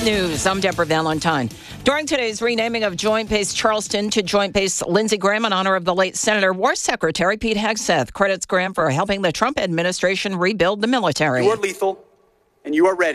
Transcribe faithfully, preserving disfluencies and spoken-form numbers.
News. I'm Deborah Valentine. During today's renaming of Joint Base Charleston to Joint Base Lindsey Graham in honor of the late Senator, War Secretary Pete Hegseth credits Graham for helping the Trump administration rebuild the military. You are lethal, and you are ready.